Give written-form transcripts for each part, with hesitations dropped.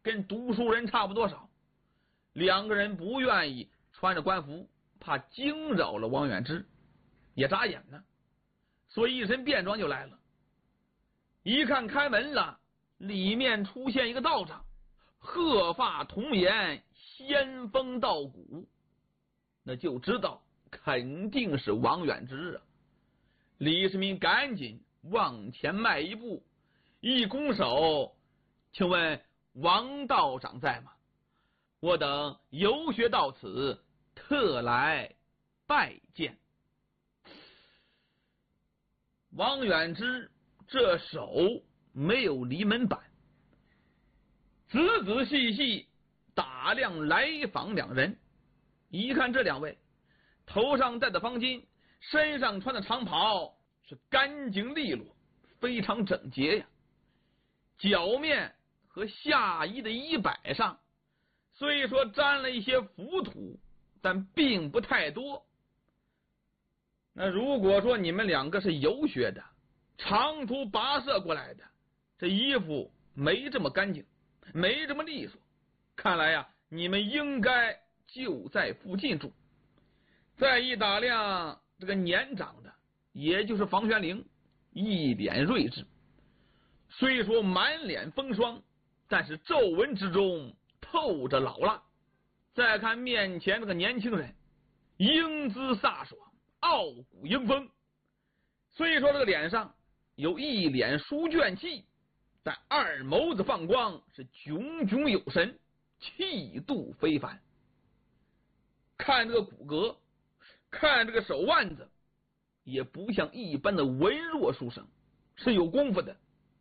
跟读书人差不多少。两个人不愿意穿着官服，怕惊扰了王远之，也眨眼呢，所以一身便装就来了。一看开门了，里面出现一个道长，鹤发童颜，仙风道骨，那就知道肯定是王远之啊。李世民赶紧往前迈一步，一拱手，请问王道长在吗？我等游学到此，特来拜见。王远之这手没有离门板，仔仔细细打量来访两人。一看这两位头上戴的方巾，身上穿的长袍是干净利落，非常整洁呀。脚面和下衣的衣摆上虽说沾了一些浮土，但并不太多。那如果说你们两个是游学的，长途跋涉过来的，这衣服没这么干净，没这么利索，看来呀，你们应该就在附近住。再一打量这个年长的，也就是房玄龄，一脸睿智，虽说满脸风霜，但是皱纹之中透着老辣。再看面前这个年轻人，英姿飒爽，傲骨英风，虽说这个脸上有一脸书卷气，但二眸子放光，是炯炯有神，气度非凡。看这个骨骼，看这个手腕子，也不像一般的文弱书生，是有功夫的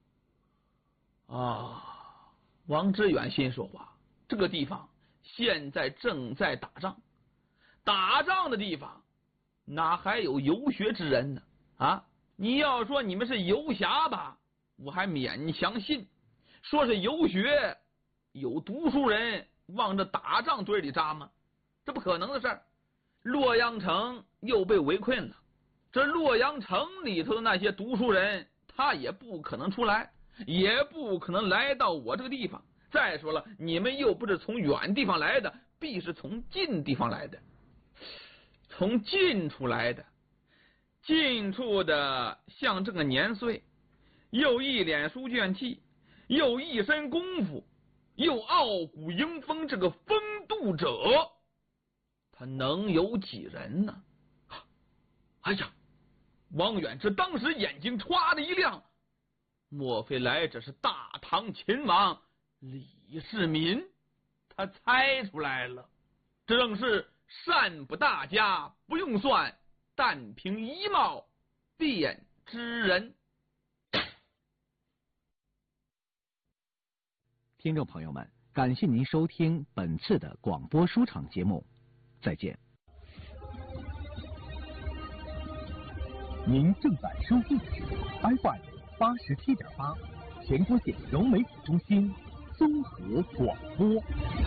啊。王知远心说话，这个地方现在正在打仗，打仗的地方哪还有游学之人呢？啊，你要说你们是游侠吧，我还勉强信，说是游学，有读书人往这打仗堆里扎吗？这不可能的事儿。洛阳城又被围困了，这洛阳城里头的那些读书人，他也不可能出来，也不可能来到我这个地方。再说了，你们又不是从远地方来的，必是从近地方来的，从近处来的。近处的像这个年岁，又一脸书卷气，又一身功夫，又傲骨英风，这个风度者，他能有几人呢？哎呀，王远之当时眼睛歘的一亮，莫非来者是大唐秦王李世民？他猜出来了，这正是善不大家，不用算，但凭一貌便知人。 听众朋友们，感谢您收听本次的广播书场节目，再见。您正在收听的是 FM87.8 全国县柔媒体中心综合广播。